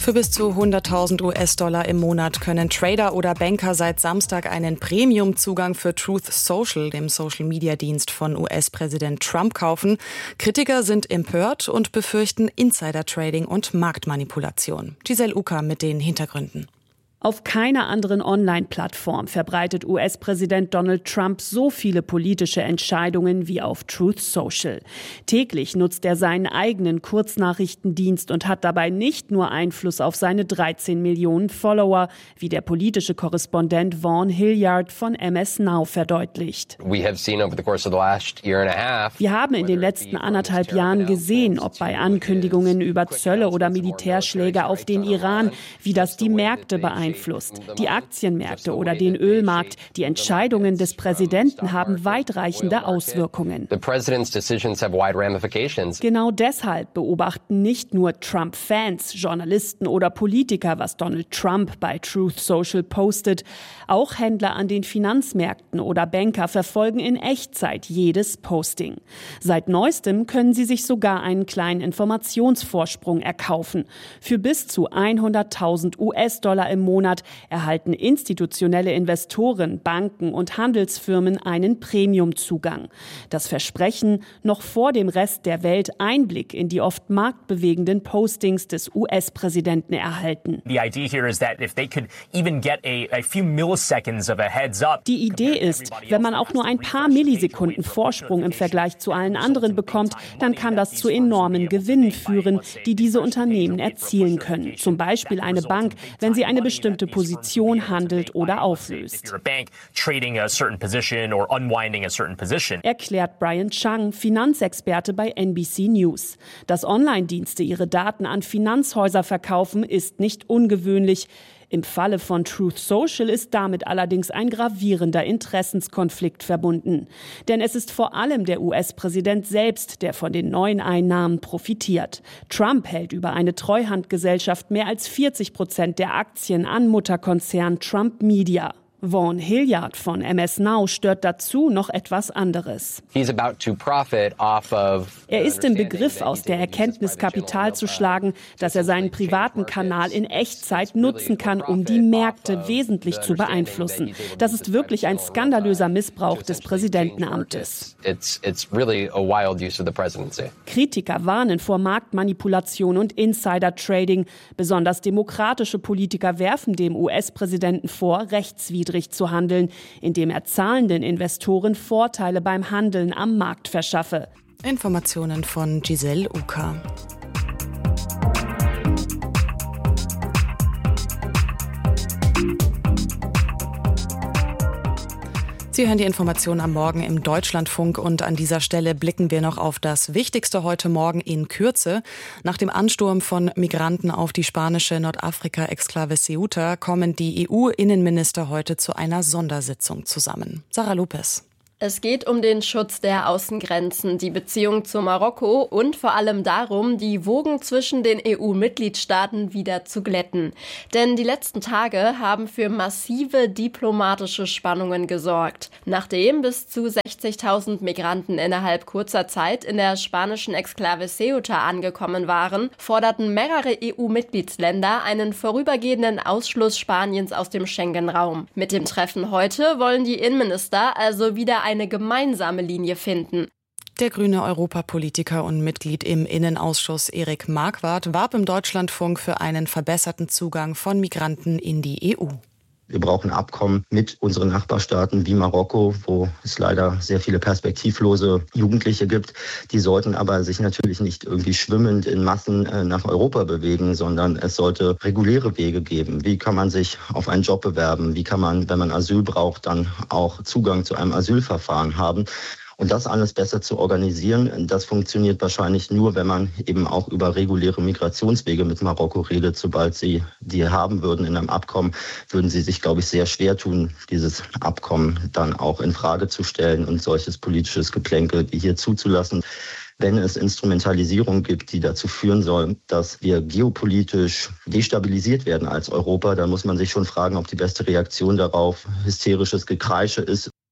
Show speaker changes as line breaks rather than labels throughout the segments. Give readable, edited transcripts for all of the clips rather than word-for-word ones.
Für bis zu 100.000 US-Dollar im Monat können Trader oder Banker seit Samstag einen Premium-Zugang für Truth Social, dem Social-Media-Dienst von US-Präsident Trump, kaufen. Kritiker sind empört und befürchten Insider-Trading und Marktmanipulation. Giselle Uka mit den Hintergründen.
Auf keiner anderen Online-Plattform verbreitet US-Präsident Donald Trump so viele politische Entscheidungen wie auf Truth Social. Täglich nutzt er seinen eigenen Kurznachrichtendienst und hat dabei nicht nur Einfluss auf seine 13 Millionen Follower, wie der politische Korrespondent Vaughn Hilliard von MS Now verdeutlicht. Wir haben in den letzten 1,5 Jahren gesehen, ob bei Ankündigungen über Zölle oder Militärschläge auf den Iran, wie das die Märkte beeinflusst. Die Aktienmärkte oder den Ölmarkt. Die Entscheidungen des Präsidenten haben weitreichende Auswirkungen. Genau deshalb beobachten nicht nur Trump-Fans, Journalisten oder Politiker, was Donald Trump bei Truth Social postet. Auch Händler an den Finanzmärkten oder Banker verfolgen in Echtzeit jedes Posting. Seit neuestem können sie sich sogar einen kleinen Informationsvorsprung erkaufen. Für bis zu 100.000 US-Dollar im Monat erhalten institutionelle Investoren, Banken und Handelsfirmen einen Premiumzugang. Das Versprechen, noch vor dem Rest der Welt Einblick in die oft marktbewegenden Postings des US-Präsidenten erhalten. Die Idee ist, wenn man auch nur ein paar Millisekunden Vorsprung im Vergleich zu allen anderen bekommt, dann kann das zu enormen Gewinnen führen, die diese Unternehmen erzielen können. Zum Beispiel eine Bank, wenn sie eine bestimmte Position handelt oder auflöst. Erklärt Brian Chang, Finanzexperte bei NBC News. Dass Online-Dienste ihre Daten an Finanzhäuser verkaufen, ist nicht ungewöhnlich. Im Falle von Truth Social ist damit allerdings ein gravierender Interessenskonflikt verbunden. Denn es ist vor allem der US-Präsident selbst, der von den neuen Einnahmen profitiert. Trump hält über eine Treuhandgesellschaft mehr als 40% der Aktien an Mutterkonzern Trump Media. Vaughn Hilliard von MS Now stört dazu noch etwas anderes. Er ist im Begriff, aus der Erkenntnis Kapital zu schlagen, dass er seinen privaten Kanal in Echtzeit nutzen kann, um die Märkte wesentlich zu beeinflussen. Das ist wirklich ein skandalöser Missbrauch des Präsidentenamtes. Kritiker warnen vor Marktmanipulation und Insider-Trading. Besonders demokratische Politiker werfen dem US-Präsidenten vor, rechtswidrig zu handeln, indem er zahlenden Investoren Vorteile beim Handeln am Markt verschaffe.
Informationen von Giselle Uka. Sie hören die Informationen am Morgen im Deutschlandfunk und an dieser Stelle blicken wir noch auf das Wichtigste heute Morgen in Kürze. Nach dem Ansturm von Migranten auf die spanische Nordafrika-Exklave Ceuta kommen die EU-Innenminister heute zu einer Sondersitzung zusammen. Sarah Lopez.
Es geht um den Schutz der Außengrenzen, die Beziehung zu Marokko und vor allem darum, die Wogen zwischen den EU-Mitgliedstaaten wieder zu glätten. Denn die letzten Tage haben für massive diplomatische Spannungen gesorgt. Nachdem bis zu 60.000 Migranten innerhalb kurzer Zeit in der spanischen Exklave Ceuta angekommen waren, forderten mehrere EU-Mitgliedsländer einen vorübergehenden Ausschluss Spaniens aus dem Schengen-Raum. Mit dem Treffen heute wollen die Innenminister also wieder eine gemeinsame Linie finden.
Der grüne Europapolitiker und Mitglied im Innenausschuss Erik Marquardt warb im Deutschlandfunk für einen verbesserten Zugang von Migranten in die EU.
Wir brauchen Abkommen mit unseren Nachbarstaaten wie Marokko, wo es leider sehr viele perspektivlose Jugendliche gibt. Die sollten aber sich natürlich nicht irgendwie schwimmend in Massen nach Europa bewegen, sondern es sollte reguläre Wege geben. Wie kann man sich auf einen Job bewerben? Wie kann man, wenn man Asyl braucht, dann auch Zugang zu einem Asylverfahren haben? Und das alles besser zu organisieren, das funktioniert wahrscheinlich nur, wenn man eben auch über reguläre Migrationswege mit Marokko redet. Sobald sie die haben würden in einem Abkommen, würden sie sich, glaube ich, sehr schwer tun, dieses Abkommen dann auch in Frage zu stellen und solches politisches Geplänkel wie hier zuzulassen. Wenn es Instrumentalisierung gibt, die dazu führen soll, dass wir geopolitisch destabilisiert werden als Europa, dann muss man sich schon fragen, ob die beste Reaktion darauf hysterisches Gekreische ist.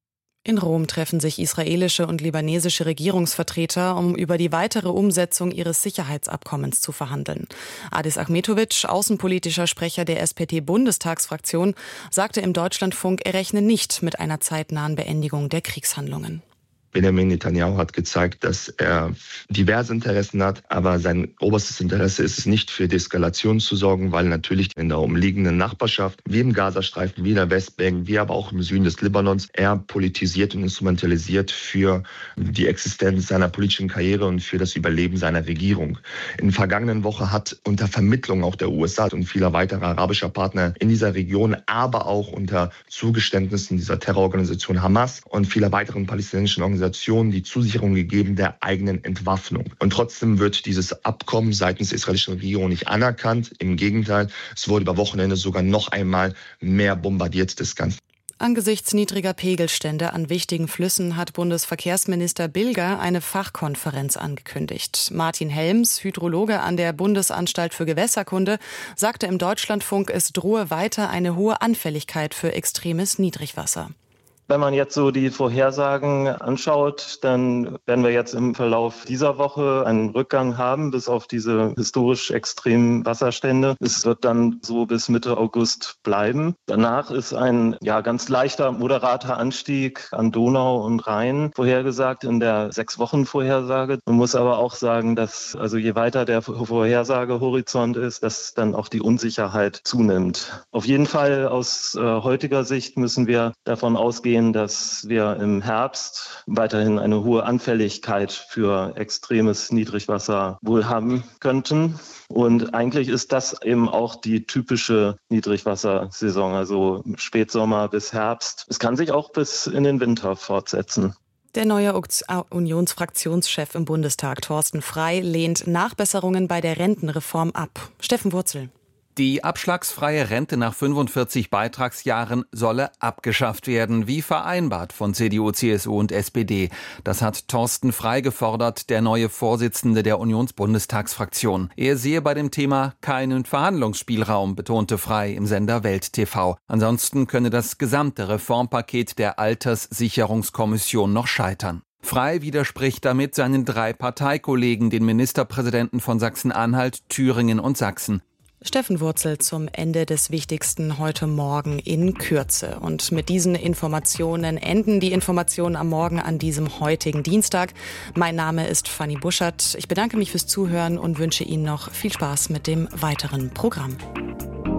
In Rom treffen sich israelische und libanesische Regierungsvertreter, um über die weitere Umsetzung ihres Sicherheitsabkommens zu verhandeln. Adis Ahmetovic, außenpolitischer Sprecher der SPD-Bundestagsfraktion, sagte im Deutschlandfunk, er rechne nicht mit einer zeitnahen Beendigung der Kriegshandlungen.
Benjamin Netanyahu hat gezeigt, dass er diverse Interessen hat, aber sein oberstes Interesse ist es nicht, für Deeskalation zu sorgen, weil natürlich in der umliegenden Nachbarschaft, wie im Gazastreifen, wie in der Westbank, wie aber auch im Süden des Libanons, er politisiert und instrumentalisiert für die Existenz seiner politischen Karriere und für das Überleben seiner Regierung. In der vergangenen Woche hat unter Vermittlung auch der USA und vieler weiterer arabischer Partner in dieser Region, aber auch unter Zugeständnissen dieser Terrororganisation Hamas und vieler weiteren palästinensischen Organisationen die Zusicherung gegeben der eigenen Entwaffnung. Und trotzdem wird dieses Abkommen seitens der israelischen Regierung nicht anerkannt. Im Gegenteil, es wurde über Wochenende sogar noch einmal mehr bombardiert, das Ganze.
Angesichts niedriger Pegelstände an wichtigen Flüssen hat Bundesverkehrsminister Bilger eine Fachkonferenz angekündigt. Martin Helms, Hydrologe an der Bundesanstalt für Gewässerkunde, sagte im Deutschlandfunk, es drohe weiter eine hohe Anfälligkeit für extremes Niedrigwasser.
Wenn man jetzt so die Vorhersagen anschaut, dann werden wir jetzt im Verlauf dieser Woche einen Rückgang haben, bis auf diese historisch extremen Wasserstände. Es wird dann so bis Mitte August bleiben. Danach ist ein ganz leichter, moderater Anstieg an Donau und Rhein vorhergesagt in der 6-Wochen-Vorhersage. Man muss aber auch sagen, dass je weiter der Vorhersagehorizont ist, dass dann auch die Unsicherheit zunimmt. Auf jeden Fall aus heutiger Sicht müssen wir davon ausgehen, dass wir im Herbst weiterhin eine hohe Anfälligkeit für extremes Niedrigwasser wohl haben könnten. Und eigentlich ist das eben auch die typische Niedrigwassersaison, also Spätsommer bis Herbst. Es kann sich auch bis in den Winter fortsetzen.
Der neue Unionsfraktionschef im Bundestag, Thorsten Frey, lehnt Nachbesserungen bei der Rentenreform ab. Steffen Wurzel.
Die abschlagsfreie Rente nach 45 Beitragsjahren solle abgeschafft werden, wie vereinbart von CDU, CSU und SPD. Das hat Thorsten Frey gefordert, der neue Vorsitzende der Unionsbundestagsfraktion. Er sehe bei dem Thema keinen Verhandlungsspielraum, betonte Frey im Sender Welt TV. Ansonsten könne das gesamte Reformpaket der Alterssicherungskommission noch scheitern. Frey widerspricht damit seinen 3 Parteikollegen, den Ministerpräsidenten von Sachsen-Anhalt, Thüringen und Sachsen.
Steffen Wurzel zum Ende des Wichtigsten heute Morgen in Kürze. Und mit diesen Informationen enden die Informationen am Morgen an diesem heutigen Dienstag. Mein Name ist Fanny Buschert. Ich bedanke mich fürs Zuhören und wünsche Ihnen noch viel Spaß mit dem weiteren Programm.